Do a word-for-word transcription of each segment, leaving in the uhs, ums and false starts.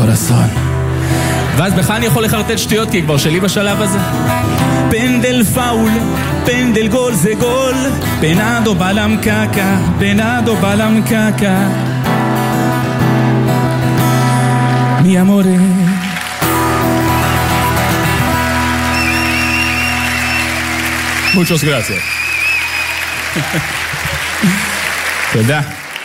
קורסון. ואז בכלל אני יכול לחרטט שטויות, כי כבר שלי בשלב הזה. פנדל פאול, פנדל גול זה גול, פנדו בלם קקה, פנדו בלם קקה. מי אמורה? Muchas gracias. תודה.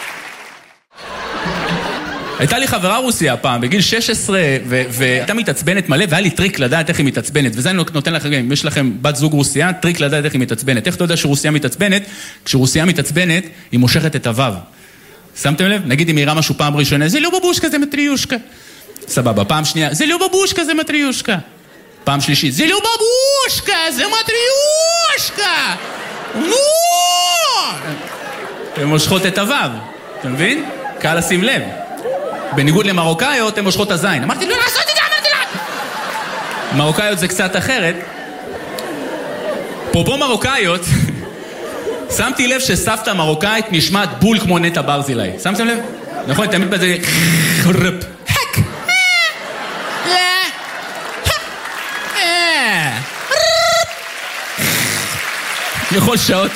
הייתה לי חברה רוסיה פעם, בגיל שש עשרה, והייתה מתעצבנת מלא, והיה לי טריק לדעת איך היא מתעצבנת, וזה אני נותן לכם, אם יש לכם בת זוג רוסיה, טריק לדעת איך היא מתעצבנת. איך אתה יודע שרוסיה מתעצבנת? כשרוסיה מתעצבנת, היא מושכת את הוו. שמתם לב? נגיד אם היא יראה משהו פעם ראשונה, זה לא בבושקה, זה מטריושקה. סבבה, פעם שנייה, זה לא בבושקה, זה מטריושקה. פעם שלישית, זה לא בבושקה, זה מטריושקה. נו! הן מושכות את הוו, אתה מבין? קל לשים לב. בניגוד למרוקאיות, הן מושכות הזין. אמרתי, לא לעשות את זה, אמרתי לה! מרוקאיות זה קצת אחרת. פה פה מרוקאיות, שמתי לב שסבתא מרוקאית נשמעת בול כמו נטע ברזילי. שמתם לב? נכון, תמיד בזה... הק! יכול שעות.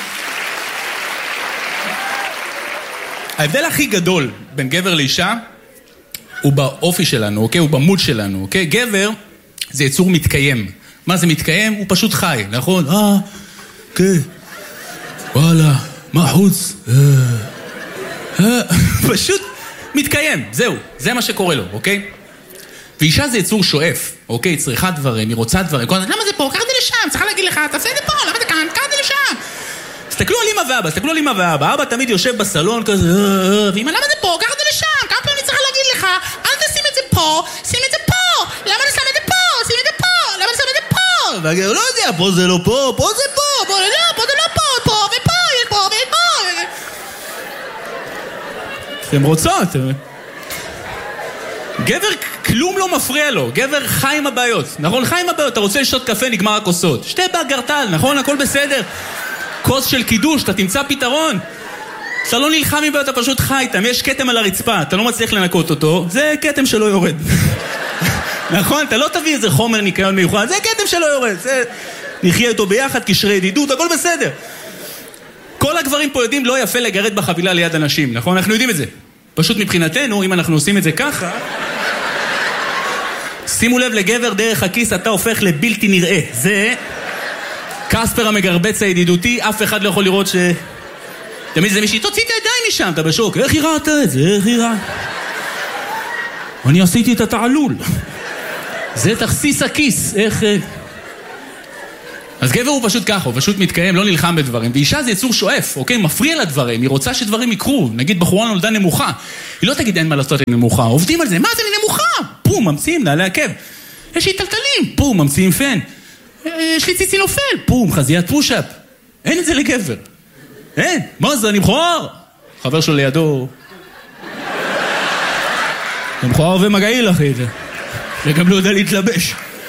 ההבדל הכי גדול בין גבר לאישה הוא באופי שלנו, אוקיי? הוא במוד שלנו, אוקיי? גבר זה יצור מתקיים. מה זה מתקיים? הוא פשוט חי, נכון? אה, כן. וואלה, מה חוץ? אה, פשוט מתקיים, זהו. זה מה שקורה לו, אוקיי? ואישה זה יצור שואף, אוקיי? צריכה דברים, היא רוצה דברים. למה זה פה? קח את זה לשם, צריכה להגיד לך, תעשה את זה פה, למה זה כאן? קח את זה לשם. תסתכלו על אמא ואבא, תסתכלו על אמא ואבא. אבא תמיד יושב בסלון כזה, ואמא, למה זה פה? קח את זה לשם. כמה פעמים אני צריכה להגיד לך, אל תשים את זה פה, שים את זה פה. למה אני שם את זה פה? שים את זה פה. למה אני שם את זה פה? ואני לא יודע, פה זה לא פה, פה זה פה, פה לא, פה זה לא פה, פה ופה, יש פה ויש פה. אתם רוצות? גבר כלום לא מפריע לו, גבר חי עם הבעיות, נכון? חי עם הבעיות, אתה רוצה לשתות קפה, נגמר הכוסות. שתי באגרטל, נכון? הכל בסדר. כוס של קידוש, אתה תמצא פתרון. אתה לא נלחם עם בעיות, אתה פשוט חי איתם. יש קטם על הרצפה, אתה לא מצליח לנקות אותו, זה קטם שלא יורד. נכון? אתה לא תביא איזה חומר ניקיון מיוחד, זה קטם שלא יורד. זה... נחיה איתו ביחד, קשרי ידידות, הכל בסדר. כל הגברים פה יודעים לא יפה לגרד בחבילה ליד אנשים, נכון? אנחנו יודעים את זה. פשוט מבחינתנו, אם אנחנו עושים את זה ככה, שימו לב לגבר דרך הכיס, אתה הופך לבלתי נראה. זה קספר המגרבץ הידידותי, אף אחד לא יכול לראות ש... תמיד זה מישהי, תוציא את הידיים משם, אתה בשוק. איך יראת את זה? איך יראת? אני עשיתי את התעלול. זה תכסיס הכיס. איך... אז גבר הוא פשוט ככה, הוא פשוט מתקיים, לא נלחם בדברים. ואישה זה יצור שואף, אוקיי? מפריע לדברים, היא רוצה שדברים יקרו. נגיד בחורה נולדה נמוכה. היא לא תגיד אין מה לעשות עם נמוכה. עובדים על זה, מה זה נמוכה? פום, ממציאים, נעלי עקב. יש לי טלטלים, פום, ממציאים פן. יש לי ציצי נופל, פום, חזיית פושאפ. אין את זה לגבר. אין, מה זה, אני מכוער? חבר שלו לידו. אני מכוער ומגעיל, אחי. וגם לא יודע להתלבש.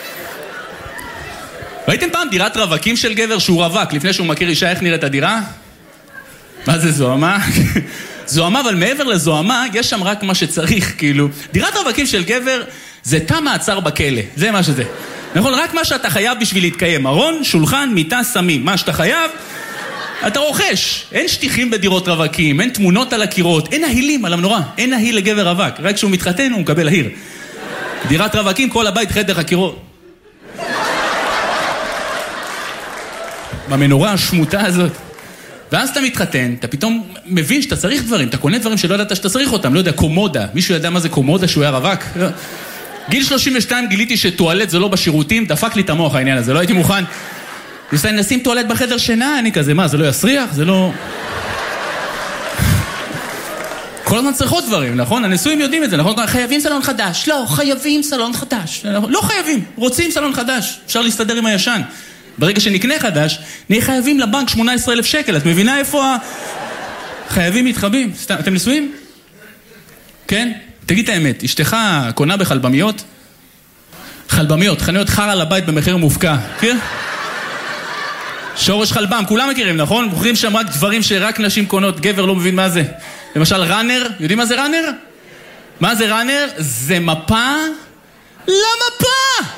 ראיתם פעם דירת רווקים של גבר שהוא רווק, לפני שהוא מכיר אישה, איך נראית הדירה? מה זה זוהמה? זוהמה, אבל מעבר לזוהמה, יש שם רק מה שצריך, כאילו. דירת רווקים של גבר זה תא מעצר בכלא, זה מה שזה. נכון, רק מה שאתה חייב בשביל להתקיים. ארון, שולחן, מיטה, סמים. מה שאתה חייב, אתה רוכש. אין שטיחים בדירות רווקים, אין תמונות על הקירות, אין נהילים על המנורה, אין נהיל לגבר רווק. רק כשהוא מתחתן הוא מקבל ההיר. דירת רווקים, כל הבית חדר חקירות. במנורה השמוטה הזאת. ואז אתה מתחתן, אתה פתאום מבין שאתה צריך דברים, אתה קונה דברים שלא ידעת שאתה צריך אותם, לא יודע, קומודה. מישהו ידע מה זה קומודה שהוא היה רווק? לא. גיל שלושים ושתיים גיליתי שטואלט זה לא בשירותים, דפק לי את המוח העניין הזה, לא הייתי מוכן. ניסה, נשים טואלט בחדר שינה, אני כזה, מה, זה לא יסריח? זה לא... כל הזמן צריכות דברים, נכון? הנשואים יודעים את זה, נכון? חייבים סלון חדש. לא, חייבים סלון חדש. לא חייבים, רוצים סלון חדש. אפשר להסתדר עם הישן. ברגע שנקנה חדש, נהיה חייבים לבנק שמונה עשרה אלף שקל. את מבינה איפה ה... חייבים מתחבים. אתם נשואים? כן? תגיד את האמת, אשתך קונה בחלבמיות? חלבמיות, חנויות חרא לבית במחיר מופקע. כן? שורש חלבם, כולם מכירים, נכון? מוכרים שם רק דברים שרק נשים קונות, גבר לא מבין מה זה. למשל, ראנר, יודעים מה זה ראנר? מה זה ראנר? זה מפה למפה!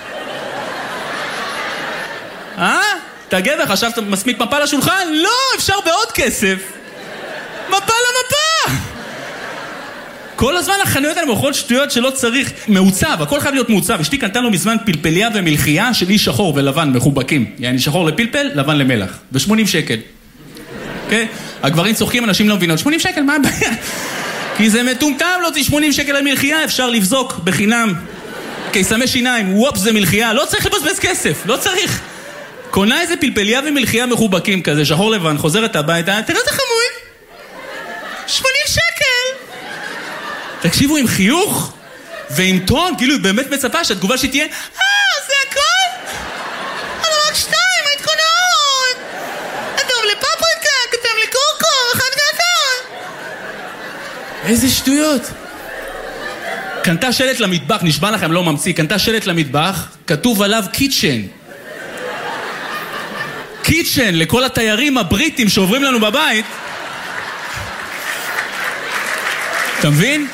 אה? אתה גבר, חשבת מספיק מפה לשולחן? לא, אפשר בעוד כסף. מפה למפה! כל הזמן החנויות האלה מוכרות שטויות שלא צריך. מעוצב, הכל חייב להיות מעוצב. אשתי קנתה לו מזמן פלפליה ומלחייה של איש שחור ולבן מחובקים. יעני שחור לפלפל, לבן למלח. ב-שמונים שקל. אוקיי? הגברים צוחקים, אנשים לא מבינות. שמונים שקל, מה הבעיה? כי זה מטומטם, לא זה שמונים שקל למלחייה, אפשר לבזוק בחינם. קיסמי שיניים, וופ, זה מלחייה. לא צריך לבזבז כסף, לא צריך. קונה איזה פלפליה ומלחייה מחובקים כזה, שחור לבן, חוזרת הביתה, תראה זה חמוד. שמונים שקל. תקשיבו, עם חיוך ועם טון, כאילו היא באמת מצפה שהתגובה שתהיה, אה, זה הכל? אבל רק שתיים, היית קונה עוד. כתוב לפפריקה, כתוב לקורקו, אחד קטן. איזה שטויות. קנתה שלט למטבח, נשבע לכם, לא ממציא, קנתה שלט למטבח, כתוב עליו קיצ'ן. קיצ'ן לכל התיירים הבריטים שעוברים לנו בבית. אתה מבין?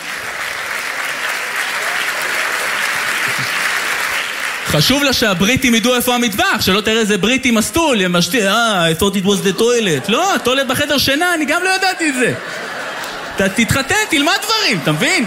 חשוב לה שהבריטים ידעו איפה המטבח, שלא תראה איזה בריטי מסטול, הם משתי, אה, I thought it was the toilet. לא, הטוילט בחדר שינה, אני גם לא ידעתי את זה. אתה תתחתן, תלמד דברים, אתה מבין?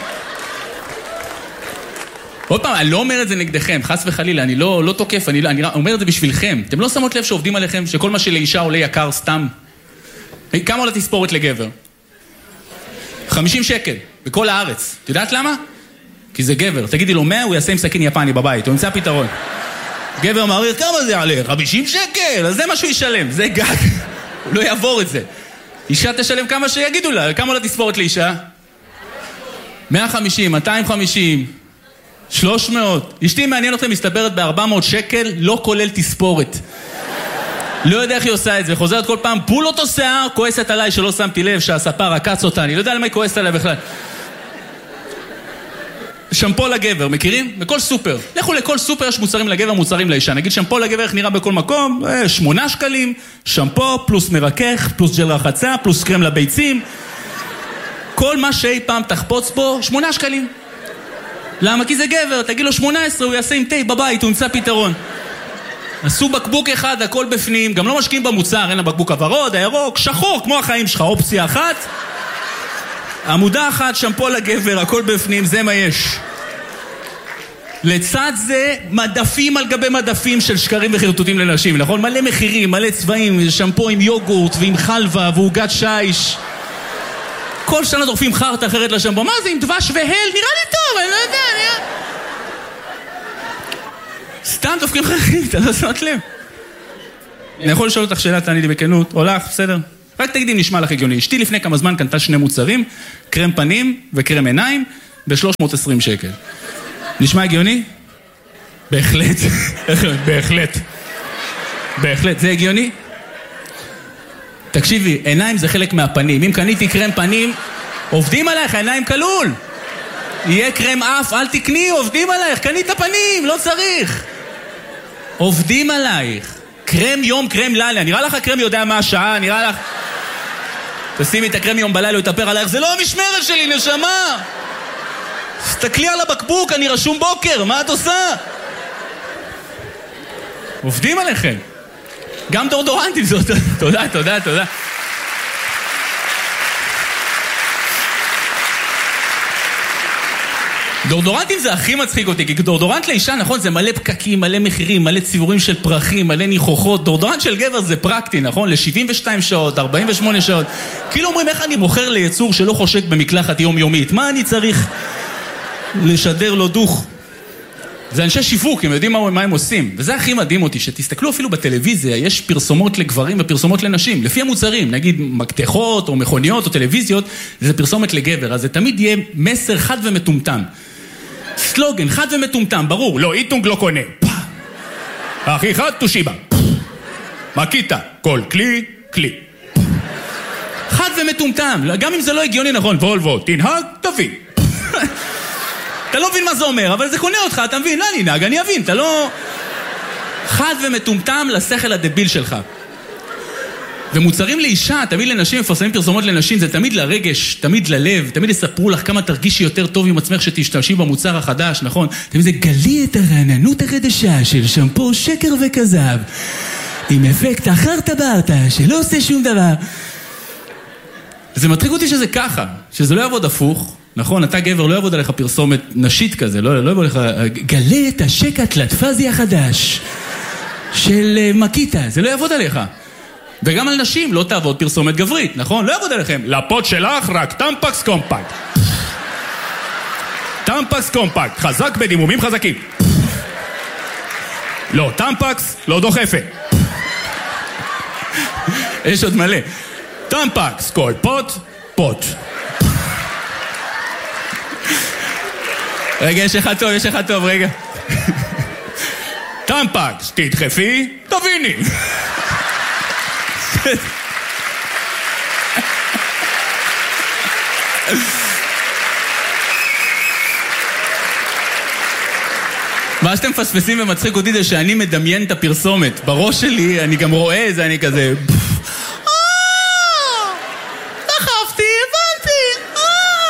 עוד פעם, אני לא אומר את זה נגדכם, חס וחלילה, אני לא, לא תוקף, אני, אני אומר את זה בשבילכם. אתם לא שמות לב שעובדים עליכם, שכל מה שלאישה עולה יקר סתם? כמה עולה תספורת לגבר? חמישים שקל, בכל הארץ. את יודעת למה? כי זה גבר. תגידי לו מאה, הוא יעשה עם סכין יפני בבית, הוא ימצא פתרון. גבר מעריך, כמה זה יעלה? חמישים שקל, אז זה מה שהוא ישלם, זה גג. הוא לא יעבור את זה. אישה תשלם כמה שיגידו לה, כמה עולה תספורת לאישה? מאה וחמישים, מאתיים וחמישים, שלוש מאות. אשתי מעניין אתכם, מסתברת ב-ארבע מאות שקל, לא כולל תספורת. לא יודע איך היא עושה את זה, חוזרת כל פעם, בול אותו שיער, כועסת עליי שלא שמתי לב שהספר עקץ אותה, אני לא יודע למה היא כועסת עליי בכלל. שמפו לגבר, מכירים? בכל סופר. לכו לכל סופר, יש מוצרים לגבר, מוצרים לאישה. נגיד שמפו לגבר, איך נראה בכל מקום? שמונה שקלים, שמפו, פלוס מרכך, פלוס ג'ל רחצה, פלוס קרם לביצים. כל מה שאי פעם תחפוץ בו, שמונה שקלים. למה? כי זה גבר, תגיד לו שמונה עשרה, הוא יעשה עם תה בבית, הוא ימצא פתרון. עשו בקבוק אחד, הכל בפנים, גם לא משקיעים במוצר, אין הבקבוק הוורוד, הירוק, שחור, כמו החיים שלך, אופציה אחת. עמודה אחת, שמפו לגבר, הכל בפנים, זה מה יש. לצד זה, מדפים על גבי מדפים של שקרים וחרטוטים לנשים, נכון? מלא מחירים, מלא צבעים, שמפו עם יוגורט ועם חלבה ועוגת שיש. כל שנה דורפים חרט אחרת לשמפו. מה זה, עם דבש והל? נראה לי טוב, אני לא יודע, נראה... סתם דופקים חרכים, אתה לא שמת לב. אני יכול לשאול אותך שאלה, תעני לי בכנות, או לך, בסדר? רק תגידי אם נשמע לך הגיוני. אשתי לפני כמה זמן קנתה שני מוצרים, קרם פנים וקרם עיניים, ב-שלוש מאות ועשרים שקל. נשמע הגיוני? בהחלט. בהחלט. בהחלט. זה הגיוני? תקשיבי, עיניים זה חלק מהפנים. אם קניתי קרם פנים, עובדים עלייך, העיניים כלול. יהיה קרם אף, אל תקני, עובדים עלייך, קנית פנים, לא צריך. עובדים עלייך. קרם יום, קרם לילה. נראה לך הקרם יודע מה השעה, נראה לך... תשימי את הקרם יום בלילה, הוא יתאפר עלייך. זה לא המשמרת שלי, נשמה. תסתכלי על הבקבוק, אני רשום בוקר, מה את עושה? עובדים עליכם. גם דורדורנטים זאת. תודה, תודה, תודה. דורדורנטים זה הכי מצחיק אותי, כי דורדורנט לאישה, נכון, זה מלא פקקים, מלא מחירים, מלא ציבורים של פרחים, מלא ניחוחות. דורדורנט של גבר זה פרקטי, נכון? ל-שבעים ושתיים שעות, ארבעים ושמונה שעות. כאילו אומרים, איך אני מוכר ליצור שלא חושק במקלחת יומיומית? מה אני צריך לשדר לו דוך? זה אנשי שיווק, הם יודעים מה, מה הם עושים. וזה הכי מדהים אותי, שתסתכלו אפילו בטלוויזיה, יש פרסומות לגברים ופרסומות לנשים, לפי המוצרים, נגיד מקתחות או מכוניות או טלוויזיות, זה פרסומת לגבר, אז זה תמיד יהיה מסר חד ומטומטם. סלוגן, חד ומטומטם, ברור, לא, איטונג לא קונה. הכי חד, תושיבה. מקיטה, כל כלי, כלי. חד ומטומטם, גם אם זה לא הגיוני, נכון, וולבו, תנהג, תביא. אתה לא מבין מה זה אומר, אבל זה קונה אותך, אתה מבין? לא, אני נהג, אני אבין, אתה לא... חד ומטומטם לשכל הדביל שלך. ומוצרים לאישה, תמיד לנשים, מפרסמים פרסומות לנשים, זה תמיד לרגש, תמיד ללב, תמיד יספרו לך כמה תרגישי יותר טוב עם עצמך שתשתמשי במוצר החדש, נכון? תמיד זה גלי את הרעננות החדשה של שמפו שקר וכזב, עם אפקט אחר טברתה שלא עושה שום דבר. זה מטריק אותי שזה ככה, שזה לא יעבוד הפוך, נכון? אתה גבר, לא יעבוד עליך פרסומת נשית כזה, לא, לא יעבוד עליך, גלה את השק הטלטפזי החדש של מקיטה, זה לא יעבוד עליך. וגם על נשים לא תעבוד פרסומת גברית, נכון? לא יעבוד עליכם. לפוד שלך רק טמפקס קומפקט. טמפקס קומפקט, חזק בדימומים חזקים. לא, טמפקס לא דוחפת. יש עוד מלא. טמפקס, כל פוט, פוט. רגע, יש אחד טוב, יש אחד טוב, רגע. טמפקס, תדחפי, תביני. מה שאתם מפספסים ומצחיק אותי זה שאני מדמיין את הפרסומת. בראש שלי אני גם רואה את זה, אני כזה... דחפתי, הבנתי.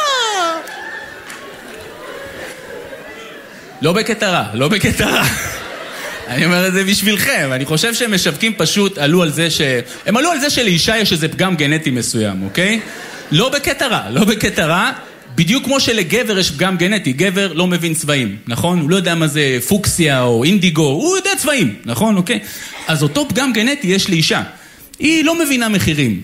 לא בקטע רע, לא בקטע רע. אני אומר את זה בשבילכם, אני חושב שהם משווקים פשוט עלו על זה ש... הם עלו על זה שלאישה יש איזה פגם גנטי מסוים, אוקיי? לא בקטע רע, לא בקטע רע, בדיוק כמו שלגבר יש פגם גנטי, גבר לא מבין צבעים, נכון? הוא לא יודע מה זה פוקסיה או אינדיגו, הוא יודע צבעים, נכון? אוקיי? אז אותו פגם גנטי יש לאישה, היא לא מבינה מחירים.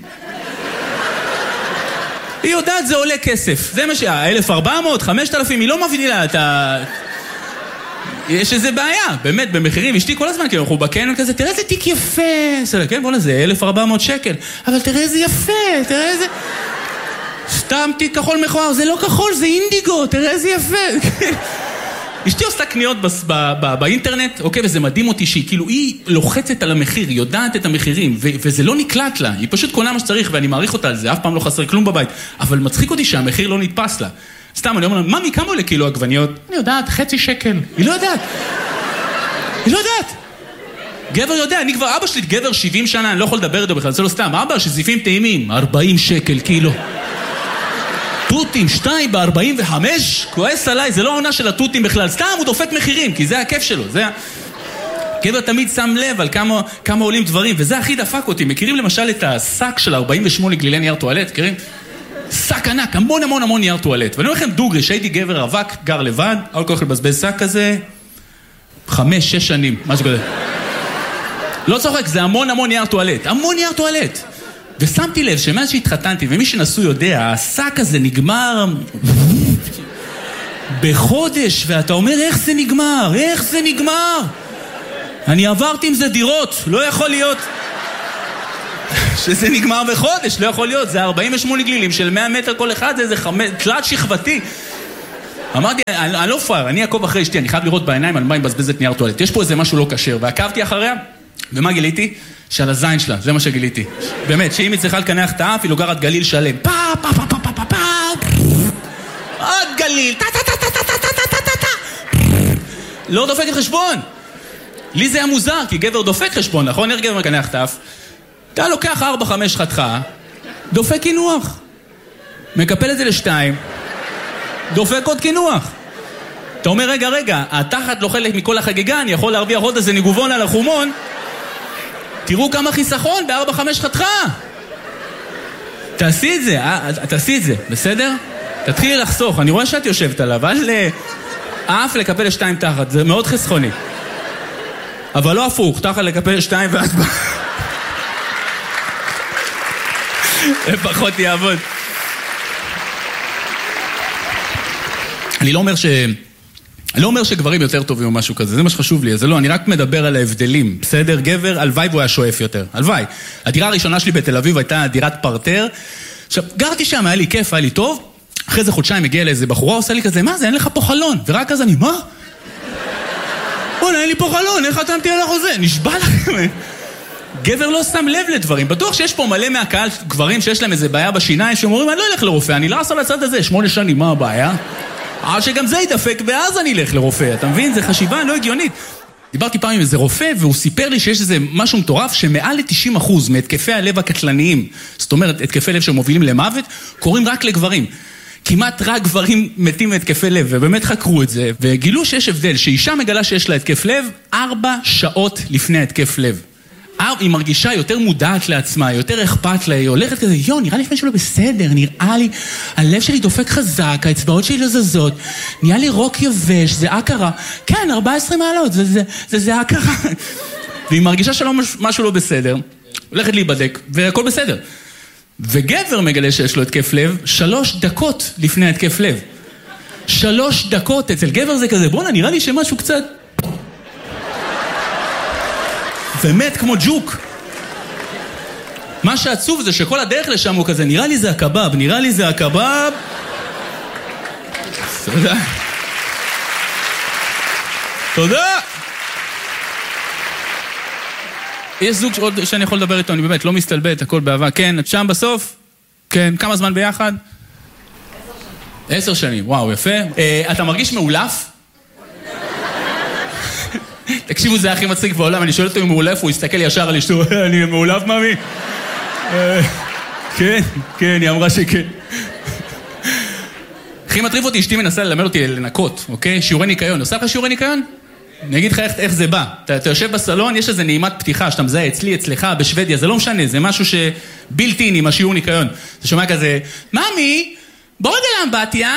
היא יודעת זה עולה כסף, זה מה שה... אלף וארבע מאות, חמשת אלפים, היא לא מבינה את ה... יש איזה בעיה, באמת, במחירים, אשתי כל הזמן, כי אנחנו בקניון כזה, תראה איזה תיק יפה, סדר, כן, בוא לזה, אלף וארבע מאות שקל, אבל תראה איזה יפה, תראה איזה... סתם תיק כחול מכוער, זה לא כחול, זה אינדיגו, תראה איזה יפה. אשתי עושה קניות בס, ב, ב, באינטרנט, אוקיי, וזה מדהים אותי שהיא, כאילו, היא לוחצת על המחיר, היא יודעת את המחירים, ו, וזה לא נקלט לה, היא פשוט קונה מה שצריך, ואני מעריך אותה על זה, אף פעם לא חסר כלום בבית, אבל מצחיק אותי שהמחיר לא נתפס לה. סתם, אני אומר, ממי, כמה עולה קילו עגבניות? אני יודעת, חצי שקל. היא לא יודעת. היא לא יודעת. גבר יודע, אני כבר, אבא שלי גבר שבעים שנה, אני לא יכול לדבר איתו בכלל, זה לא סתם. אבא, שזיפים טעימים, ארבעים שקל קילו. טוטים, שתיים ב-ארבעים וחמש, כועס עליי, זה לא העונה של הטוטים בכלל, סתם הוא דופק מחירים, כי זה הכיף שלו, זה... גבר תמיד שם לב על כמה, כמה עולים דברים, וזה הכי דפק אותי. מכירים למשל את השק של ארבעים ושמונה גלילי נייר טואלט, מכירים? שק ענק, המון המון המון נייר טואלט. ואני אומר לכם דוגרי, שהייתי גבר רווק, גר לבד, אבל כל כך לבזבז שק כזה, חמש, שש שנים, משהו כזה. לא צוחק, זה המון המון נייר טואלט, המון נייר טואלט. ושמתי לב שמאז שהתחתנתי, ומי שנסו יודע, השק הזה נגמר בחודש, ואתה אומר, איך זה נגמר? איך זה נגמר? אני עברתי עם זה דירות, לא יכול להיות... שזה נגמר בחודש, לא יכול להיות, זה ארבעים ושמונה גלילים של מאה מטר כל אחד, זה איזה חמש, תלת שכבתי. אמרתי, אני, אני לא פאר, אני אעקוב אחרי אשתי, אני חייב לראות בעיניים על מה היא מבזבזת נייר טואלט. יש פה איזה משהו לא קשר, ועקבתי אחריה, ומה גיליתי? שעל הזין שלה, זה מה שגיליתי. באמת, שאם היא צריכה לקנח את האף, היא לוגרת גליל שלם. פה, פה, פה, פה, פה, פה, פה, עוד גליל, טה, טה, טה, טה, טה, טה, טה, טה, טה. לא דופקת חשבון. לי זה היה מוזר, כי גבר דופק חשבון, נכון? איך גבר מקנח את האף? אתה לוקח ארבע, חמש חתכה, דופק כינוח. מקפל את זה לשתיים, דופק עוד כינוח. אתה אומר, רגע, רגע, התחת לא חלק מכל החגיגה, אני יכול להרוויח עוד איזה ניגובון על החומון. תראו כמה חיסכון בארבע, חמש חתכה. תעשי את זה, תעשי את זה, בסדר? תתחילי לחסוך, אני רואה שאת יושבת עליו, אל אף לקפל לשתיים תחת, זה מאוד חסכוני. אבל לא הפוך, תחת לקפל לשתיים ואת בא... לפחות יעבוד. אני לא אומר ש... אני לא אומר שגברים יותר טובים או משהו כזה, זה מה שחשוב לי, זה לא, אני רק מדבר על ההבדלים, בסדר? גבר, הלוואי והוא היה שואף יותר, הלוואי. הדירה הראשונה שלי בתל אביב הייתה דירת פרטר, עכשיו, גרתי שם, היה לי כיף, היה לי טוב, אחרי זה חודשיים הגיע לאיזה בחורה, עושה לי כזה, מה זה, אין לך פה חלון, ורק אז אני, מה? בוא'נה, אין לי פה חלון, איך חתמתי על החוזה? נשבע לכם. גבר לא שם לב לדברים, בטוח שיש פה מלא מהקהל גברים שיש להם איזה בעיה בשיניים, שאומרים, אני לא אלך לרופא, אני לא אעשה לצד הזה, שמונה שנים, מה הבעיה? עד שגם זה ידפק, ואז אני אלך לרופא, אתה מבין? זה חשיבה לא הגיונית. דיברתי פעם עם איזה רופא, והוא סיפר לי שיש איזה משהו מטורף, שמעל ל-תשעים אחוז מהתקפי הלב הקטלניים, זאת אומרת, התקפי לב שמובילים למוות, קורים רק לגברים. כמעט רק גברים מתים מהתקפי לב, ובאמת חקרו את זה, וגילו שיש הבדל, שאישה מגלה שיש לה התקף לב, ארבע שעות לפני התקף לב. היא מרגישה יותר מודעת לעצמה, יותר אכפת לה, היא הולכת כזה, יו, נראה לי שלא בסדר, נראה לי, הלב שלי דופק חזק, האצבעות שלי לא זזות, נראה לי רוק יבש, זה הכרה, כן, ארבע עשרה מעלות, זה, זה, זה, זה הכרה. והיא מרגישה שלא משהו לא בסדר, הולכת להיבדק, והכל בסדר. וגבר מגלה שיש לו התקף לב, שלוש דקות לפני התקף לב. שלוש דקות, אצל גבר זה כזה, בוא'נה, נראה לי שמשהו קצת... ומת כמו ג'וק. מה שעצוב זה שכל הדרך לשם הוא כזה, נראה לי זה הקבב, נראה לי זה הקבב. תודה. תודה. יש זוג שעוד שאני יכול לדבר איתו, אני באמת לא מסתלבט, הכל באהבה. כן, את שם בסוף? כן, כמה זמן ביחד? עשר שנים, וואו, יפה. אתה מרגיש מאולף? תקשיבו, זה הכי מצחיק בעולם, אני שואל אותו אם הוא מאולף, הוא יסתכל ישר על אשתו, אני מאולף, מאמי? כן, כן, היא אמרה שכן. הכי מטריף אותי, אשתי מנסה ללמד אותי לנקות, אוקיי? שיעורי ניקיון, עושה לך שיעורי ניקיון? אני אגיד לך איך, איך זה בא. אתה, אתה יושב בסלון, יש איזה נעימת פתיחה, שאתה מזהה אצלי, אצלך, בשוודיה, זה לא משנה, זה משהו שבלתי אין עם השיעור ניקיון. אתה שומע כזה, ממי, בוא רגע לאמבטיה.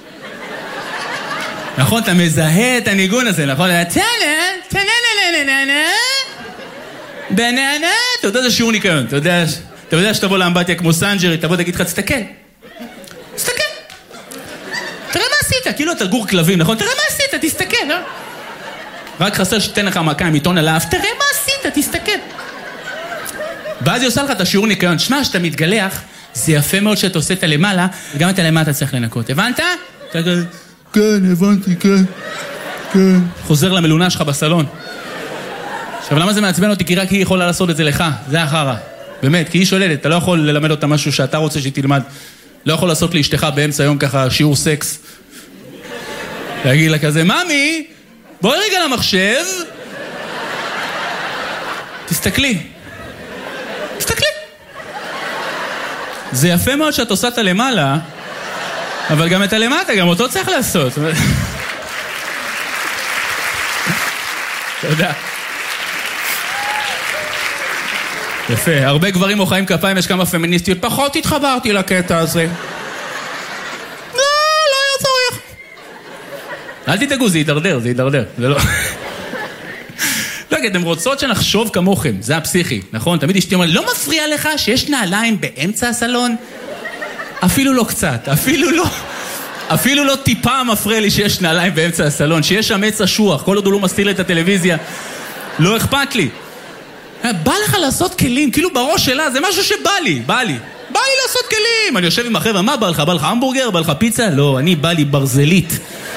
נכון, אתה מזהה את הניגון הזה, נכון? תנה, תנה, ננה, ננה, ננה, בננה, אתה יודע, זה שיעור ניקיון, אתה יודע, אתה יודע שתבוא לאמבטיה כמו סנג'רי, תבוא תגיד לך, תסתכל. תסתכל. תראה מה עשית, כאילו אתה גור כלבים, נכון? תראה מה עשית, תסתכל, אה? רק חסר שתן לך מכה עם עיתון עליו, תראה מה עשית, תסתכל. ואז היא עושה לך את השיעור ניקיון. שמע, שאתה מתגלח, זה יפה מאוד שאתה עושה את הלמעלה, וגם את הלמטה צריך לנקות. הבנת? כן, הבנתי, כן. כן. חוזר למלונה שלך בסלון. עכשיו, למה זה מעצבן אותי? כי רק היא יכולה לעשות את זה לך. זה החרה. באמת, כי היא שוללת. אתה לא יכול ללמד אותה משהו שאתה רוצה שהיא תלמד. לא יכול לעשות לאשתך באמצע היום ככה שיעור סקס. להגיד לה כזה, ממי, בואי רגע למחשב. תסתכלי. תסתכלי. זה יפה מאוד שאת עושה את הלמעלה, אבל גם את הלמטה, גם אותו צריך לעשות. תודה. יפה, הרבה גברים מוחאים כפיים, יש כמה פמיניסטיות, פחות התחברתי לקטע הזה. לא, לא היה צורך. אל תדאגו, זה ידרדר, זה ידרדר, זה לא... לא, כי אתם רוצות שנחשוב כמוכם, זה הפסיכי, נכון? תמיד אשתי אומרת, לא מפריע לך שיש נעליים באמצע הסלון? אפילו לא קצת, אפילו לא... אפילו לא טיפה מפריע לי שיש נעליים באמצע הסלון, שיש שם עץ אשוח, כל עוד הוא לא מסתיר את הטלוויזיה, לא אכפת לי. בא לך לעשות כלים, כאילו בראש שלה, זה משהו שבא לי, בא לי. בא לי לעשות כלים. אני יושב עם החבר'ה, מה בא לך? בא לך המבורגר? בא לך פיצה? לא, אני בא לי ברזלית.